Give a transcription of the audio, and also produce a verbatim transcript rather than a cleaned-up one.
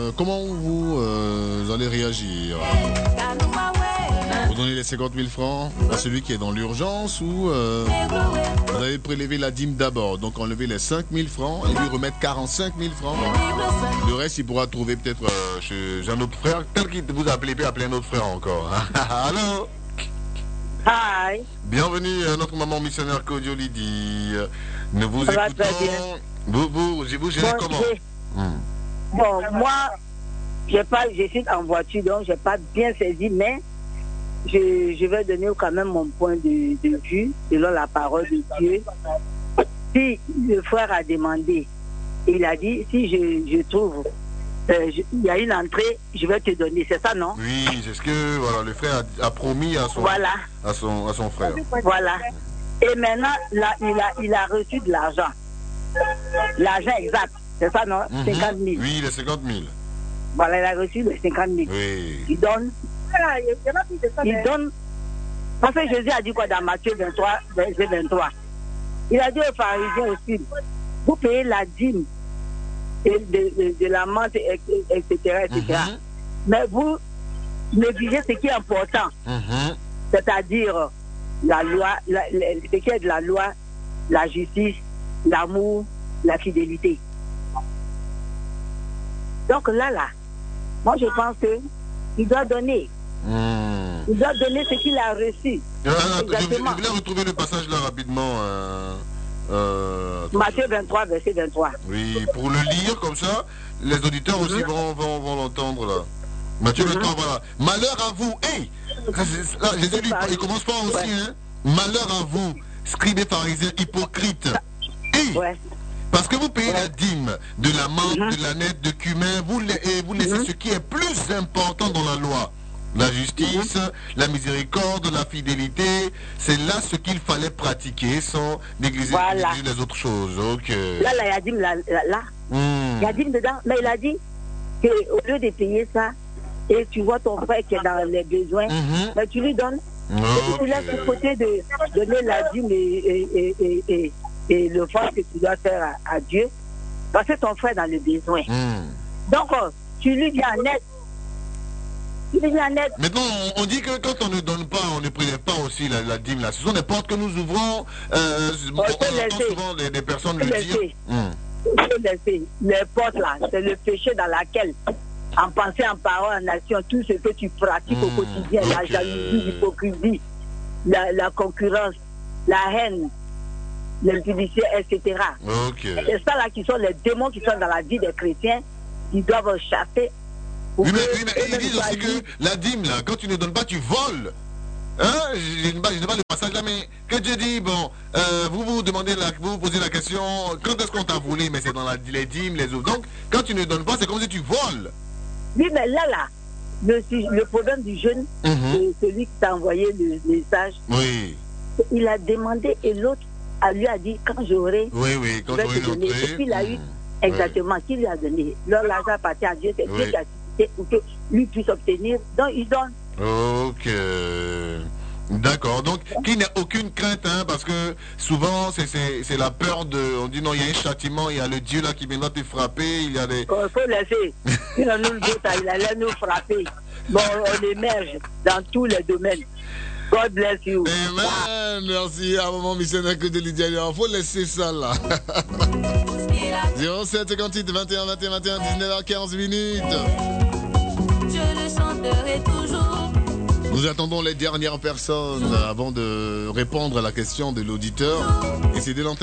euh, comment vous, euh, vous allez réagir? Vous donnez les cinquante mille francs à celui qui est dans l'urgence ou euh, vous allez prélever la dîme d'abord, donc enlever les cinq mille francs et lui remettre quarante-cinq mille francs. Le reste, il pourra trouver peut-être euh, chez un autre frère. Tel qu'il vous a appelé, peut appeler un autre frère encore. Allô? Hi. Bienvenue à notre maman missionnaire Kodio Lydie. Nous vous Ça va écoutons. très bien. Vous, vous, vous, vous gérez Bon, comment? j'ai- Hmm. Bon, moi, j'ai pas, je suis en voiture, donc j'ai pas bien saisi, mais je, je vais donner quand même mon point de, de vue selon la parole de Dieu. Si le frère a demandé, il a dit, si je, je trouve, euh, je- il y a une entrée, je vais te donner, c'est ça, non? Oui, c'est ce que voilà, le frère a, a promis à son, Voilà, à son, à son frère. voilà. Et maintenant, là, il a, il a reçu de l'argent. L'argent exact, c'est ça, non? Mhm. cinquante mille. Oui, les cinquante mille. Voilà, il a reçu les cinquante mille. Oui. Il donne. Il donne. Parce que Jésus a dit quoi dans Matthieu vingt-trois, verset vingt-trois? Il a dit aux pharisiens aussi, vous payez la dîme de, de, de, de la menthe, et cetera, et cetera. Mhm. Mais vous négligez ce qui est important, Mhm. c'est-à-dire la loi, la, la, ce qui est de la loi, la justice, l'amour, la fidélité. Donc là, là, moi je pense que il doit donner. Hmm. Il doit donner ce qu'il a reçu. Euh, je, je Exactement. voulais retrouver le passage là rapidement. Euh, euh, attends. Matthieu vingt-trois, verset vingt-trois. Oui, pour le lire comme ça, les auditeurs aussi vont, vont, vont l'entendre là. Matthieu vingt-trois, voilà. Malheur à vous. Hey, là, Jésus lui, il commence pas aussi, Ouais. hein. Malheur à vous, scribes et pharisiens hypocrites. Hey, Ouais. parce que vous payez la dîme de la menthe, Mhm. de la nette, de cumin, vous, la- et vous laissez Mhm. ce qui est plus important dans la loi. La justice, la miséricorde, la fidélité, c'est là ce qu'il fallait pratiquer sans négliger, Voilà. négliger les autres choses. Ok. Là, là, il a dit, là, là, là, Hmm. il y a dit dedans, mais il a dit qu'au lieu de payer ça, et tu vois ton frère qui est dans les besoins, Mhm. mais tu lui donnes. Et Ok. tu laisses le côté de donner la dîme et, et, et, et, et, et le fort que tu dois faire à, à Dieu, parce que ton frère est dans le besoin. Hmm. Donc, euh, tu lui dis en aide. Tu lui dis en aide. Maintenant, on, on dit que quand on ne donne pas, on ne prélève pas aussi la, la dîme là. Ce sont des portes que nous ouvrons. Euh, on, peut on entend laisser. souvent des, des personnes Peut le dire. laisser. Hmm. Il faut laisser. Les portes là, c'est le péché dans laquelle, en pensée, en parole, en action, tout ce que tu pratiques au Mmh, quotidien, la ok. jalousie, l'hypocrisie, la, la concurrence, la haine, l'impudicité, et cetera. Ok. C'est ça là qui sont les démons qui sont dans la vie des chrétiens, qui doivent chasser. pour Oui, mais, que oui, mais ils eux-mêmes disent soient aussi que libres. la dîme, là, quand tu ne donnes pas, tu voles. Hein? Je n'ai pas, je n'ai pas le passage là, mais que Dieu dit, bon, euh, vous vous demandez, la, vous vous posez la question, quand est-ce qu'on t'a volé? Mais c'est dans la, les dîmes, les autres. Donc, quand tu ne donnes pas, c'est comme si tu voles. Oui, mais là, là, le, le problème du jeune, Mhm. c'est celui qui t'a envoyé le message, Oui, il a demandé et l'autre a lui a dit, quand j'aurai, oui, oui, je quand vais tu te donner. entrée. Et puis il a eu hmm, exactement qui lui a donné. Leur l'argent appartient à Dieu, c'est Oui. Dieu qui a décidé pour que lui puisse obtenir. Donc il donne. Ok. D'accord. Donc, qu'il n'y a aucune crainte, hein, parce que souvent, c'est, c'est, c'est la peur de... On dit non, il y a un châtiment, il y a le Dieu là qui viendra te frapper, il y a des... Il faut laisser. Sinon nous le d'autres, il allait nous frapper. Bon, on émerge dans tous les domaines. God bless you. Amen. Merci à maman missionnaire que de Lydia. Il faut laisser ça là. zéro sept cinquante-huit vingt et un vingt et un vingt et un dix-neuf heures quinze minutes. Je le chanterai toujours. Nous attendons les dernières personnes avant de répondre à la question de l'auditeur. Et c'est dès l'antenne.